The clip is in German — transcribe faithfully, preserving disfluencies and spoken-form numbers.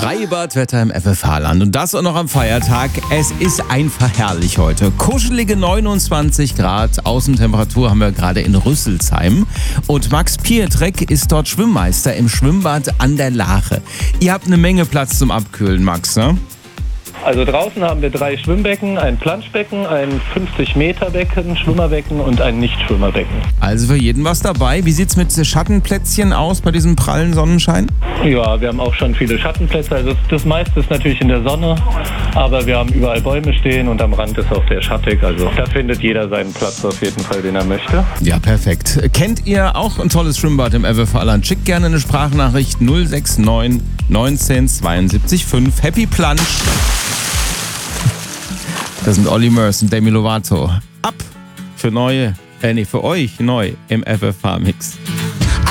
Freibadwetter im F F H-Land und das auch noch am Feiertag. Es ist einfach herrlich heute. Kuschelige neunundzwanzig Grad, Außentemperatur haben wir gerade in Rüsselsheim. Und Max Pietrek ist dort Schwimmmeister im Schwimmbad an der Lache. Ihr habt eine Menge Platz zum Abkühlen, Max, ne? Also draußen haben wir drei Schwimmbecken, ein Planschbecken, ein fünfzig Meter Becken, Schwimmerbecken und ein Nicht-Schwimmerbecken. Also für jeden was dabei. Wie sieht's mit Schattenplätzchen aus bei diesem prallen Sonnenschein? Ja, wir haben auch schon viele Schattenplätze. Also das meiste ist natürlich in der Sonne, aber wir haben überall Bäume stehen und am Rand ist auch sehr schattig. Also da findet jeder seinen Platz auf jeden Fall, den er möchte. Ja, perfekt. Kennt ihr auch ein tolles Schwimmbad im F F H-Land? Schickt gerne eine Sprachnachricht null sechs neun neunzehn zweiundsiebzig fünf. Happy Plunge! Das sind Olli Murs und Demi Lovato. Ab für neue, äh nee, für euch neu im F F H-Mix.